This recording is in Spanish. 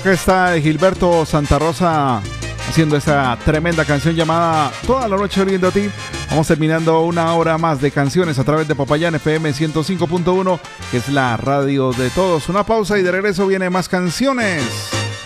Acá está Gilberto Santa Rosa haciendo esa tremenda canción llamada Toda la noche oliendo a ti. Vamos terminando una hora más de canciones a través de Popayán FM 105.1, que es la radio de todos. Una pausa y de regreso viene más canciones.